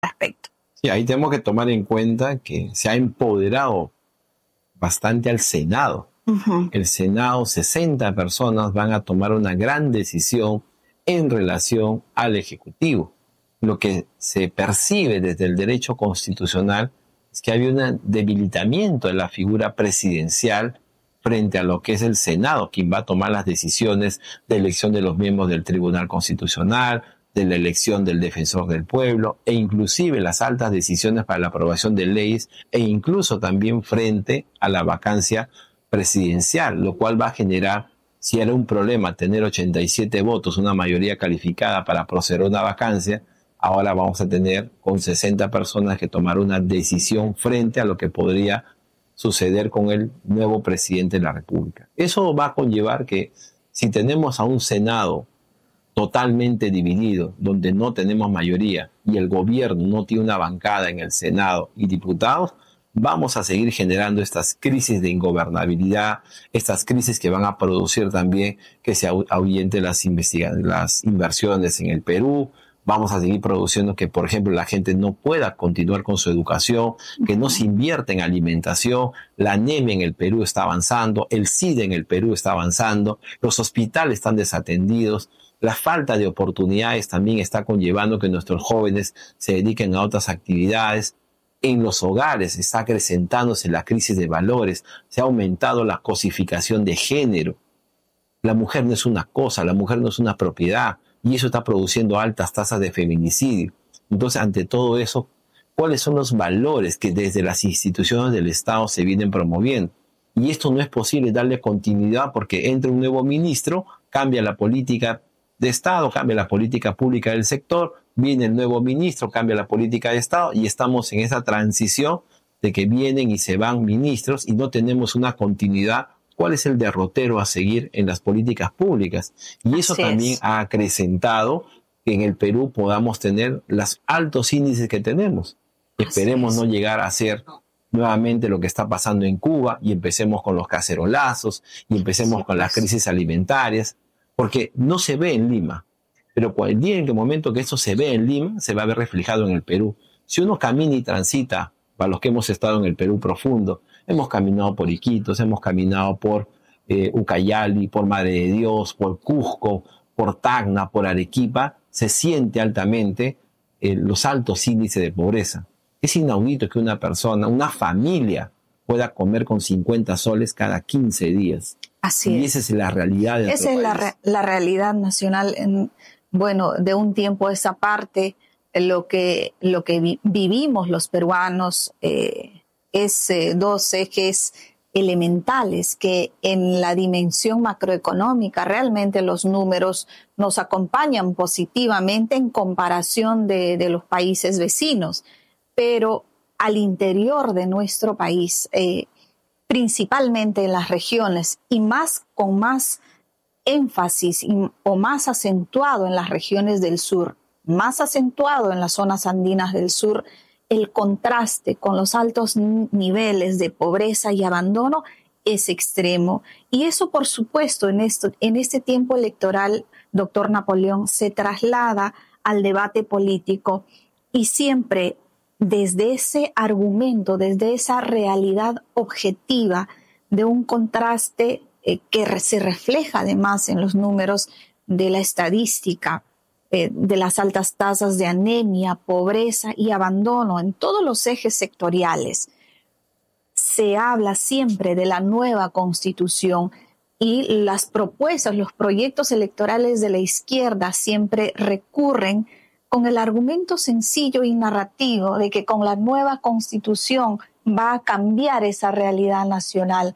respecto. Sí, ahí tenemos que tomar en cuenta que se ha empoderado bastante al Senado. El Senado, 60 personas van a tomar una gran decisión en relación al Ejecutivo. Lo que se percibe desde el derecho constitucional es que había un debilitamiento de la figura presidencial frente a lo que es el Senado, quien va a tomar las decisiones de elección de los miembros del Tribunal Constitucional, de la elección del Defensor del Pueblo, e inclusive las altas decisiones para la aprobación de leyes, e incluso también frente a la vacancia presidencial, lo cual va a generar, si era un problema tener 87 votos, una mayoría calificada para proceder a una vacancia, ahora vamos a tener con 60 personas que tomar una decisión frente a lo que podría suceder con el nuevo presidente de la República. Eso va a conllevar que si tenemos a un Senado totalmente dividido, donde no tenemos mayoría y el gobierno no tiene una bancada en el Senado y diputados, vamos a seguir generando estas crisis de ingobernabilidad, estas crisis que van a producir también que se ahuyenten las inversiones en el Perú. Vamos a seguir produciendo que, por ejemplo, la gente no pueda continuar con su educación, que no se invierta en alimentación, la anemia en el Perú está avanzando, el SIDA en el Perú está avanzando, los hospitales están desatendidos, la falta de oportunidades también está conllevando que nuestros jóvenes se dediquen a otras actividades. En los hogares está acrecentándose la crisis de valores, se ha aumentado la cosificación de género. La mujer no es una cosa, la mujer no es una propiedad, y eso está produciendo altas tasas de feminicidio. Entonces, ante todo eso, ¿cuáles son los valores que desde las instituciones del Estado se vienen promoviendo? Y esto no es posible darle continuidad porque entra un nuevo ministro, cambia la política de Estado, cambia la política pública del sector, viene el nuevo ministro, cambia la política de Estado y estamos en esa transición de que vienen y se van ministros y no tenemos una continuidad. ¿Cuál es el derrotero a seguir en las políticas públicas? Y eso también ha acrecentado que en el Perú podamos tener los altos índices que tenemos. Esperemos no llegar a ser nuevamente lo que está pasando en Cuba y empecemos con los cacerolazos y empecemos con las crisis alimentarias, porque no se ve en Lima. Pero el día en el momento que eso se ve en Lima, se va a ver reflejado en el Perú. Si uno camina y transita, para los que hemos estado en el Perú profundo, hemos caminado por Iquitos, hemos caminado por Ucayali, por Madre de Dios, por Cusco, por Tacna, por Arequipa, se siente altamente los altos índices de pobreza. Es inaudito que una persona, una familia, pueda comer con 50 soles cada 15 días. Así es. Y esa es la realidad de nuestro país. Esa es la realidad nacional. Bueno, de un tiempo a esa parte, lo que vivimos los peruanos es dos ejes elementales que en la dimensión macroeconómica realmente los números nos acompañan positivamente en comparación de los países vecinos, pero al interior de nuestro país, principalmente en las regiones y con más énfasis o más acentuado en las regiones del sur, más acentuado en las zonas andinas del sur, el contraste con los altos niveles de pobreza y abandono es extremo. Y eso, por supuesto, en este tiempo electoral, doctor Napoleón, se traslada al debate político y siempre desde ese argumento, desde esa realidad objetiva de un contraste que se refleja además en los números de la estadística, de las altas tasas de anemia, pobreza y abandono en todos los ejes sectoriales. Se habla siempre de la nueva Constitución y las propuestas, los proyectos electorales de la izquierda siempre recurren con el argumento sencillo y narrativo de que con la nueva Constitución va a cambiar esa realidad nacional.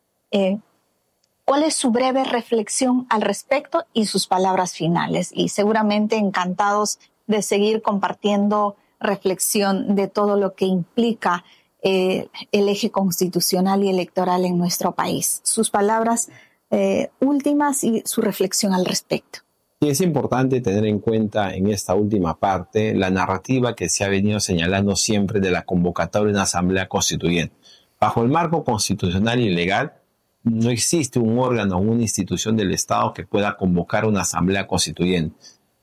¿Cuál es su breve reflexión al respecto y sus palabras finales? Y seguramente encantados de seguir compartiendo reflexión de todo lo que implica el eje constitucional y electoral en nuestro país. Sus palabras últimas y su reflexión al respecto. Y es importante tener en cuenta en esta última parte la narrativa que se ha venido señalando siempre de la convocatoria de una asamblea constituyente. Bajo el marco constitucional y legal, no existe un órgano o una institución del Estado que pueda convocar una asamblea constituyente.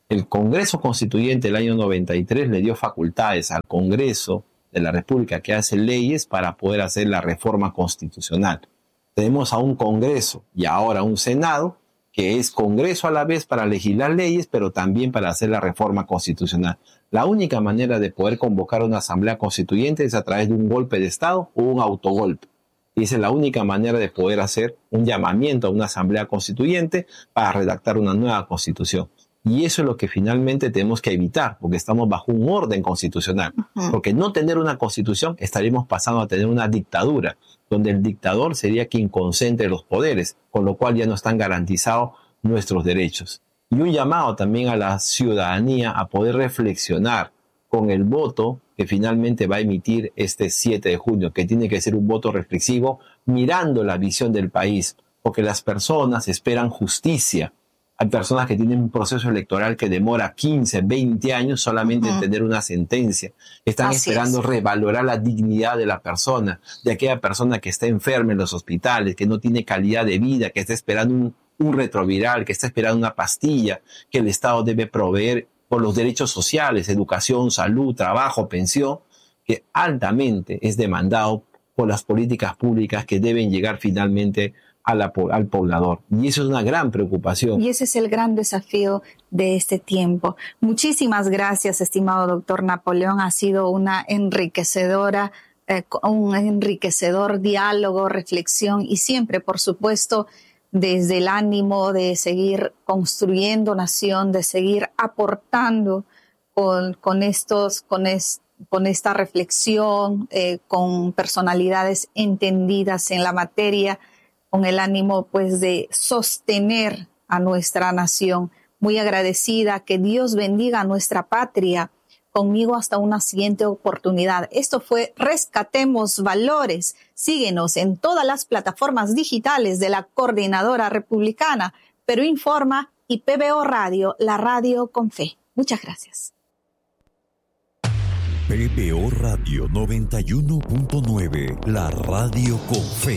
El Congreso Constituyente del año 93 le dio facultades al Congreso de la República que hace leyes para poder hacer la reforma constitucional. Tenemos a un Congreso y ahora un Senado que es Congreso a la vez para legislar leyes, pero también para hacer la reforma constitucional. La única manera de poder convocar una asamblea constituyente es a través de un golpe de Estado o un autogolpe. Y esa es la única manera de poder hacer un llamamiento a una asamblea constituyente para redactar una nueva constitución. Y eso es lo que finalmente tenemos que evitar, porque estamos bajo un orden constitucional. Porque no tener una constitución, estaremos pasando a tener una dictadura, donde el dictador sería quien concentre los poderes, con lo cual ya no están garantizados nuestros derechos. Y un llamado también a la ciudadanía a poder reflexionar con el voto que finalmente va a emitir este 7 de junio, que tiene que ser un voto reflexivo mirando la visión del país, porque las personas esperan justicia. Hay personas que tienen un proceso electoral que demora 15, 20 años solamente en tener una sentencia. Están esperando revalorar la dignidad de la persona, de aquella persona que está enferma en los hospitales, que no tiene calidad de vida, que está esperando un retroviral, que está esperando una pastilla que el Estado debe proveer por los derechos sociales, educación, salud, trabajo, pensión, que altamente es demandado por las políticas públicas que deben llegar finalmente al poblador. Y eso es una gran preocupación. Y ese es el gran desafío de este tiempo. Muchísimas gracias, estimado doctor Napoleón. Ha sido un enriquecedor diálogo, reflexión y siempre, por supuesto, desde el ánimo de seguir construyendo nación, de seguir aportando con esta reflexión, con personalidades entendidas en la materia, con el ánimo pues de sostener a nuestra nación. Muy agradecida, que Dios bendiga a nuestra patria. Conmigo hasta una siguiente oportunidad. Esto fue Rescatemos Valores. Síguenos en todas las plataformas digitales de la Coordinadora Republicana, Perú Informa y PBO Radio, la radio con fe. Muchas gracias. PBO Radio 91.9, la radio con fe.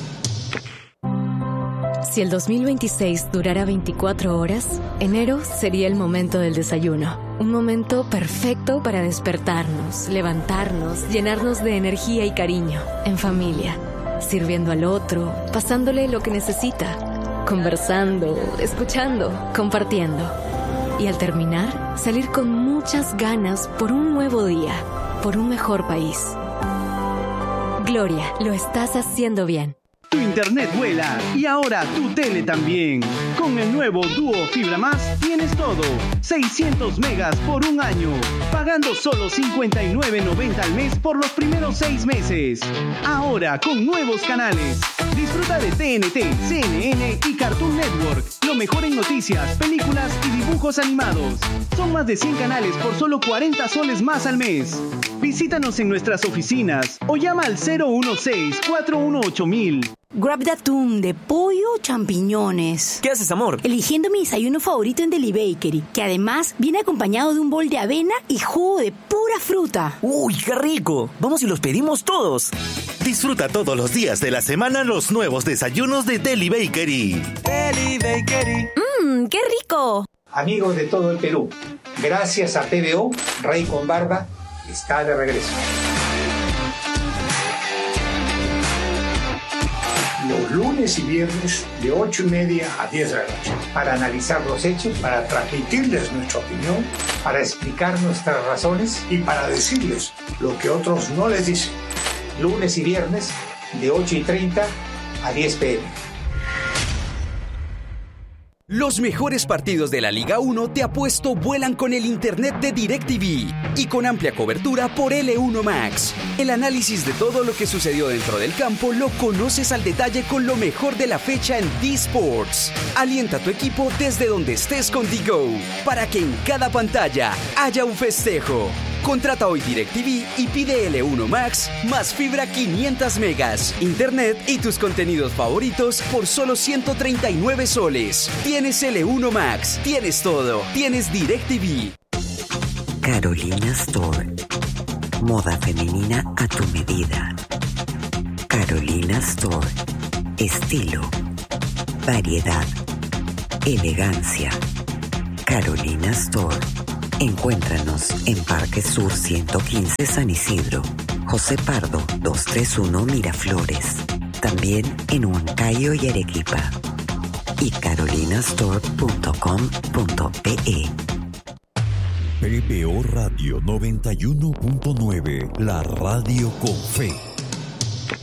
Si el 2026 durara 24 horas, enero sería el momento del desayuno. Un momento perfecto para despertarnos, levantarnos, llenarnos de energía y cariño, en familia, sirviendo al otro, pasándole lo que necesita, conversando, escuchando, compartiendo. Y al terminar, salir con muchas ganas por un nuevo día, por un mejor país. Gloria, lo estás haciendo bien. Tu internet vuela y ahora tu tele también. Con el nuevo Duo Fibra Más tienes todo. 600 megas por un año, pagando solo $59.90 al mes por los primeros 6 meses. Ahora con nuevos canales. Disfruta de TNT, CNN y Cartoon Network. Lo mejor en noticias, películas y dibujos animados. Son más de 100 canales por solo 40 soles más al mes. Visítanos en nuestras oficinas o llama al 016-418-1000. Grab de atún, de pollo o champiñones. ¿Qué haces, amor? Eligiendo mi desayuno favorito en Deli Bakery, que además viene acompañado de un bol de avena y jugo de pura fruta. ¡Uy, qué rico! Vamos y los pedimos todos. Disfruta todos los días de la semana los nuevos desayunos de Deli Bakery. Deli Bakery. ¡Qué rico! Amigos de todo el Perú, gracias a PBO, Rey con Barba está de regreso. Los lunes y viernes de 8:30 a 10 de la noche, para analizar los hechos, para transmitirles nuestra opinión, para explicar nuestras razones y para decirles lo que otros no les dicen. Lunes y viernes de 8:30 a 10 p.m. Los mejores partidos de la Liga 1 Te Apuesto vuelan con el internet de DirecTV y con amplia cobertura por L1 Max. El análisis de todo lo que sucedió dentro del campo lo conoces al detalle con lo mejor de la fecha en D-Sports. Alienta a tu equipo desde donde estés con D-Go para que en cada pantalla haya un festejo. Contrata hoy DirecTV y pide L1 Max más fibra 500 megas, internet y tus contenidos favoritos por solo 139 soles. Tienes L1 Max, tienes todo, tienes DirecTV. Carolina Store. Moda femenina a tu medida. Carolina Store. Estilo, variedad, elegancia. Carolina Store. Encuéntranos en Parque Sur 115 San Isidro, José Pardo 231 Miraflores. También en Huancayo y Arequipa. Y carolinastore.com.pe. PBO Radio 91.9, la radio con fe.